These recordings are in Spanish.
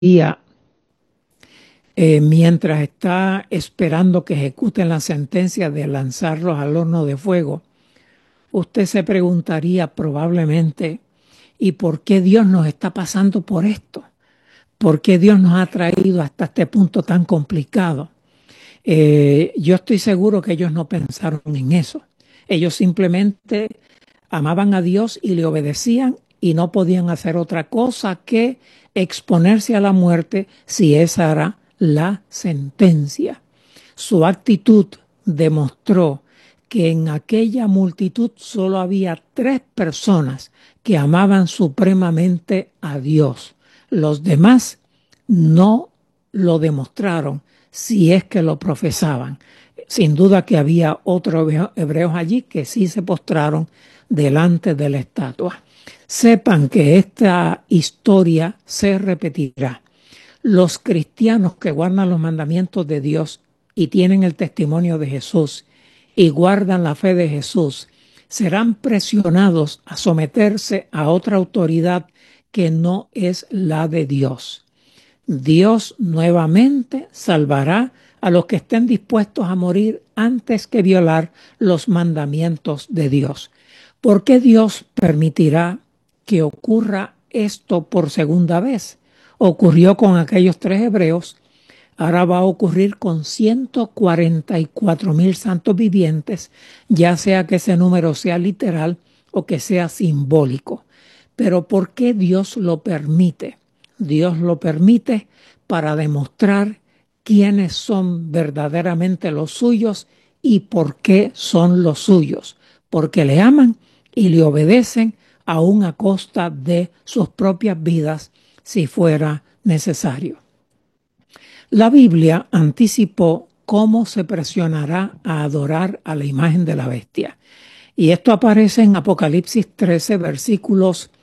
día, mientras está esperando que ejecuten la sentencia de lanzarlos al horno de fuego, usted se preguntaría probablemente, ¿y por qué Dios nos está pasando por esto? ¿Por qué Dios nos ha traído hasta este punto tan complicado? Yo estoy seguro que ellos no pensaron en eso. Ellos simplemente amaban a Dios y le obedecían y no podían hacer otra cosa que exponerse a la muerte si esa era la sentencia. Su actitud demostró que en aquella multitud solo había 3 personas que amaban supremamente a Dios. Los demás no lo demostraron, si es que lo profesaban. Sin duda que había otros hebreos allí que sí se postraron delante de la estatua. Sepan que esta historia se repetirá. Los cristianos que guardan los mandamientos de Dios y tienen el testimonio de Jesús y guardan la fe de Jesús serán presionados a someterse a otra autoridad que no es la de Dios. Dios nuevamente salvará a los que estén dispuestos a morir antes que violar los mandamientos de Dios. ¿Por qué Dios permitirá que ocurra esto por segunda vez? Ocurrió con aquellos 3 hebreos, ahora va a ocurrir con 144,000 santos vivientes, ya sea que ese número sea literal o que sea simbólico. Pero ¿por qué Dios lo permite? Dios lo permite para demostrar quiénes son verdaderamente los suyos y por qué son los suyos. Porque le aman y le obedecen aún a costa de sus propias vidas si fuera necesario. La Biblia anticipó cómo se presionará a adorar a la imagen de la bestia. Y esto aparece en Apocalipsis 13, versículos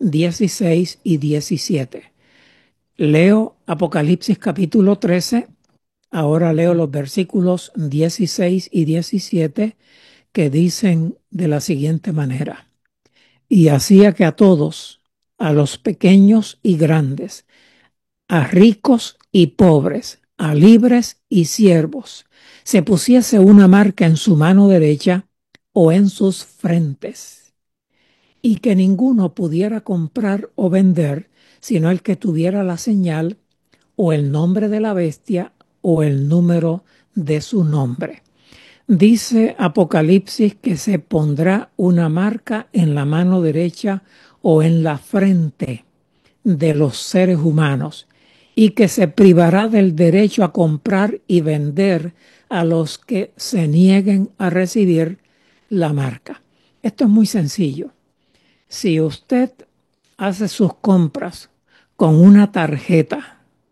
16 y 17. Leo Apocalipsis capítulo 13, ahora leo los versículos 16 y 17 que dicen de la siguiente manera: y hacía que a todos, a los pequeños y grandes, a ricos y pobres, a libres y siervos, se pusiese una marca en su mano derecha o en sus frentes, y que ninguno pudiera comprar o vender sino el que tuviera la señal o el nombre de la bestia o el número de su nombre. Dice Apocalipsis que se pondrá una marca en la mano derecha o en la frente de los seres humanos y que se privará del derecho a comprar y vender a los que se nieguen a recibir la marca. Esto es muy sencillo. Si usted hace sus compras con una tarjeta,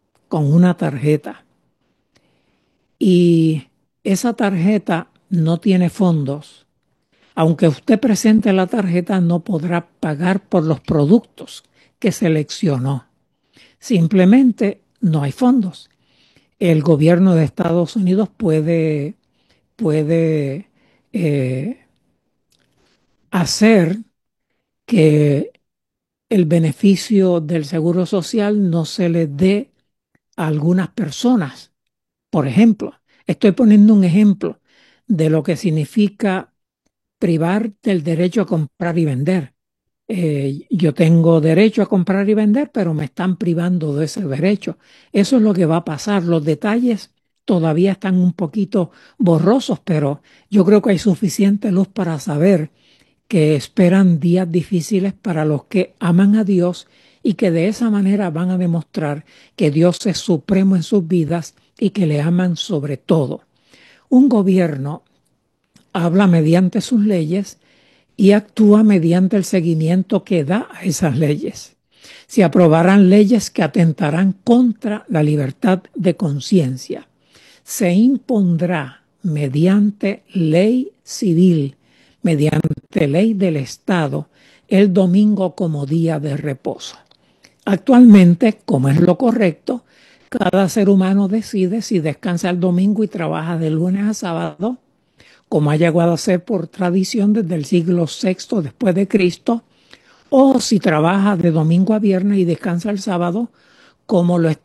y esa tarjeta no tiene fondos, aunque usted presente la tarjeta, no podrá pagar por los productos que seleccionó. Simplemente no hay fondos. El gobierno de Estados Unidos puede hacer que el beneficio del seguro social no se le dé a algunas personas. Por ejemplo, estoy poniendo un ejemplo de lo que significa privar del derecho a comprar y vender. Yo tengo derecho a comprar y vender, pero me están privando de ese derecho. Eso es lo que va a pasar. Los detalles todavía están un poquito borrosos, pero yo creo que hay suficiente luz para saber que esperan días difíciles para los que aman a Dios y que de esa manera van a demostrar que Dios es supremo en sus vidas y que le aman sobre todo. Un gobierno habla mediante sus leyes y actúa mediante el seguimiento que da a esas leyes. Se aprobarán leyes que atentarán contra la libertad de conciencia. Se impondrá mediante ley civil, mediante ley del Estado, el domingo como día de reposo. Actualmente, como es lo correcto, cada ser humano decide si descansa el domingo y trabaja de lunes a sábado, como ha llegado a ser por tradición desde el siglo VI después de Cristo, o si trabaja de domingo a viernes y descansa el sábado, como lo